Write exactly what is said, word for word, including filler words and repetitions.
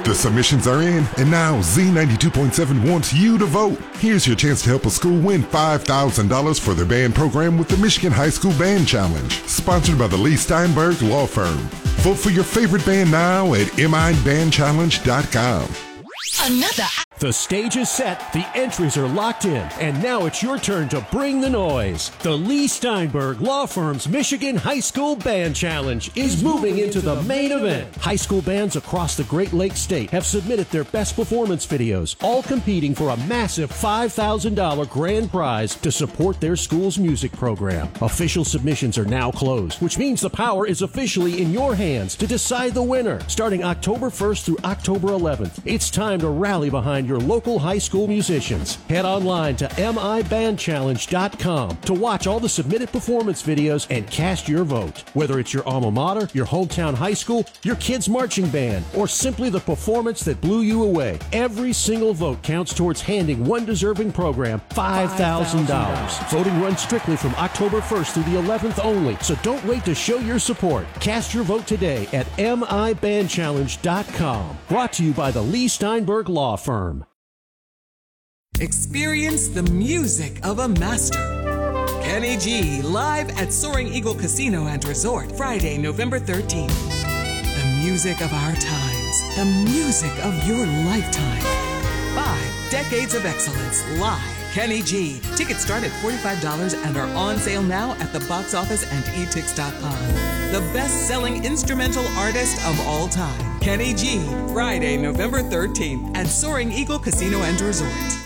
The submissions are in, and now Z ninety-two point seven wants you to vote. Here's your chance to help a school win five thousand dollars for their band program with the Michigan High School Band Challenge, sponsored by the Lee Steinberg Law Firm. Vote for your favorite band now at M I band challenge dot com. Another. The stage is set, the entries are locked in, and now it's your turn to bring the noise. The Lee Steinberg Law Firm's Michigan High School Band Challenge is moving into the main event. High school bands across the Great Lakes State have submitted their best performance videos, all competing for a massive five thousand dollars grand prize to support their school's music program. Official submissions are now closed, which means the power is officially in your hands to decide the winner. Starting October first through October eleventh, it's time to rally behind your local high school musicians. Head online to M I band challenge dot com to watch all the submitted performance videos and cast your vote. Whether it's your alma mater, your hometown high school, your kid's marching band, or simply the performance that blew you away, every single vote counts towards handing one deserving program five thousand dollars. Voting runs strictly from October first through the eleventh only, so don't wait to show your support. Cast your vote today at M I band challenge dot com. Brought to you by the Lee Steinberg Law Firm. Experience the music of a master. Kenny G live at Soaring Eagle Casino and Resort, Friday, November thirteenth. The music of our times, the music of your lifetime. Five decades of excellence live. Kenny G. Tickets start at forty-five dollars and are on sale now at the box office and e tix dot com. The best-selling instrumental artist of all time, Kenny G. Friday, November thirteenth at Soaring Eagle Casino and Resort.